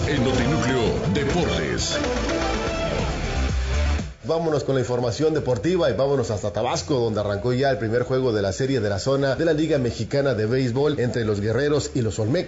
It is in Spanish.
en Notinúcleo Deportes. Vámonos con la información deportiva y vámonos hasta Tabasco, donde arrancó ya el primer juego de la serie de la zona de la Liga Mexicana de Béisbol entre los Guerreros y los Olmecas.